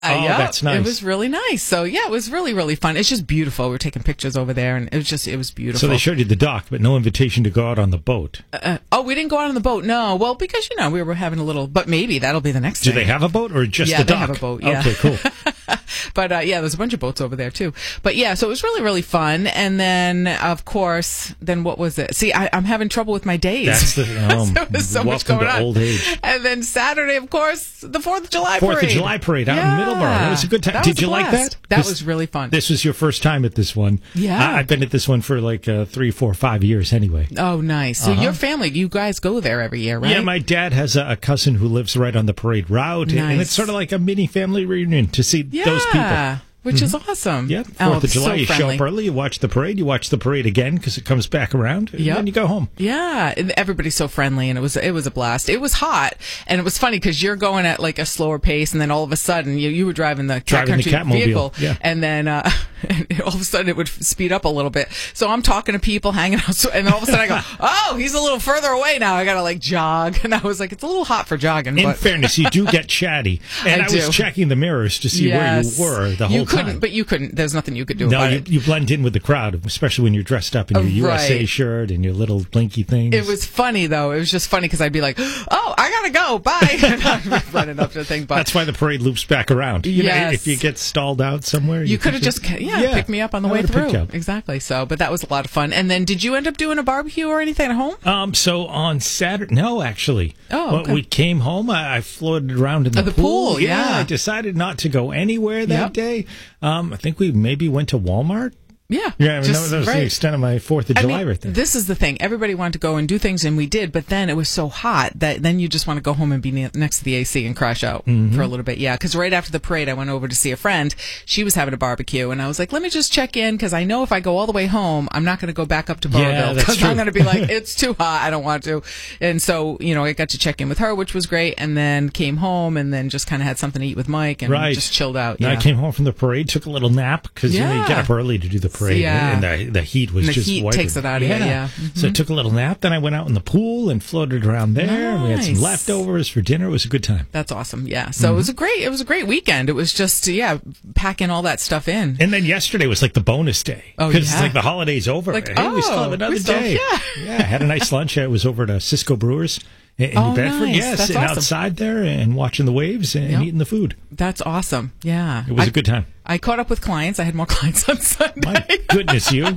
Yeah, that's nice. It was really nice. So yeah, it was really, really fun. It's just beautiful. We were taking pictures over there, and it was beautiful. So they showed you the dock, but no invitation to go out on the boat. We didn't go out on the boat. No, well, because we were having a little. But maybe that'll be the next. Do they have a boat or just the dock? Yeah, they have a boat. Yeah. Okay, cool. But there's a bunch of boats over there too. But yeah, so it was really, really fun. And then, of course, what was it? See, I'm having trouble with my days. That's the so there's so much going on. Old age. And then Saturday, of course, the 4th of July parade. 4th of July parade out in Middleborough. That was a good time. Did you like that? That was really fun. This was your first time at this one. Yeah. I've been at this one for like 3, 4, 5 years anyway. Oh, nice. So your family, you guys go there every year, right? Yeah, my dad has a cousin who lives right on the parade route. Nice. And it's sort of like a mini family reunion to see those people. Which is awesome. Yeah, 4th of July, so you friendly. show up early, you watch the parade again because it comes back around, and then you go home. Yeah, and everybody's so friendly, and it was a blast. It was hot, and it was funny because you're going at like a slower pace, and then all of a sudden you were driving the country vehicle, and then all of a sudden it would speed up a little bit. So I'm talking to people, hanging out, and then all of a sudden I go, oh, he's a little further away now. I got to like jog, and I was like, it's a little hot for jogging. In fairness, you do get chatty, and I was checking the mirrors to see where you were the whole time. But you couldn't. There's nothing you could do about it. You blend in with the crowd, especially when you're dressed up in your USA shirt and your little blinky things. It was funny, though. It was just funny because I'd be like, oh, I got to go. Bye. And I'm running up to the thing. But that's why the parade loops back around. You know, if you get stalled out somewhere. You could have just picked me up on the way through. Exactly. So, but that was a lot of fun. And then did you end up doing a barbecue or anything at home? So on Saturday, no, actually. Oh, okay. When we came home, I floated around in the pool. Yeah, I decided not to go anywhere that day. I think we maybe went to Walmart. Yeah. Yeah, that was the extent of my 4th of July right there. This is the thing. Everybody wanted to go and do things, and we did, but then it was so hot that then you just want to go home and be next to the AC and crash out for a little bit. Yeah, because right after the parade, I went over to see a friend. She was having a barbecue, and I was like, let me just check in, because I know if I go all the way home, I'm not going to go back up to Burrillville, because I'm going to be like, it's too hot, I don't want to. And so, I got to check in with her, which was great, and then came home, and then just kind of had something to eat with Mike, and just chilled out. Yeah. I came home from the parade, took a little nap, because you get up early to do the parade, and the heat was just heat wiping. Takes it out of you, Mm-hmm. So I took a little nap, then I went out in the pool and floated around there. Nice. We had some leftovers for dinner. It was a good time. That's awesome. Yeah. So it was a great weekend. It was just packing all that stuff in. And then yesterday was like the bonus day. Oh, because it's like the holiday's over. Like, hey, we still have another day. Yeah, I had a nice lunch. I was over to Cisco Brewers in New Bedford. Nice. Yes, That's and awesome. outside there and watching the waves and eating the food. That's awesome. Yeah. It was a good time. I caught up with clients. I had more clients on Sunday. My goodness, you.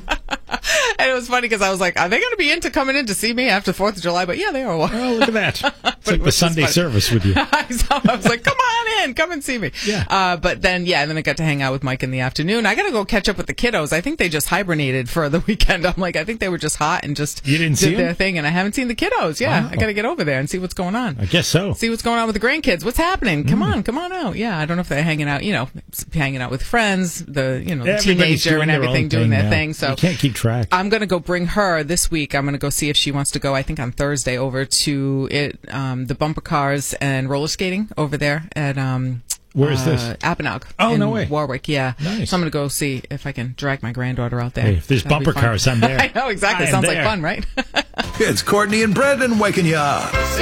And it was funny because I was like, are they going to be into coming in to see me after 4th of July? But yeah, they are. Oh, look at that. It's like the Sunday service with you. I was like, come on in. Come and see me. Yeah. But then, and then I got to hang out with Mike in the afternoon. I got to go catch up with the kiddos. I think they just hibernated for the weekend. I'm like, I think they were just hot and just did their thing. And I haven't seen the kiddos. Yeah. Wow. I got to get over there and see what's going on. I guess so. See what's going on with the grandkids. What's happening? Come on out. Yeah. I don't know if they're hanging out, hanging out with friends, the teenager and everything doing their thing. So you can't keep track. I'm going to go bring her this week. I'm going to go see if she wants to go, I think on Thursday, over to the bumper cars and roller skating over there at where is this? Apponaug. Oh, no way. Warwick, yeah. Nice. So I'm going to go see if I can drag my granddaughter out there. Hey, if there's bumper cars, I'm there. I know, exactly. Sounds like fun, right? It's Courtney and Brendan waking you up.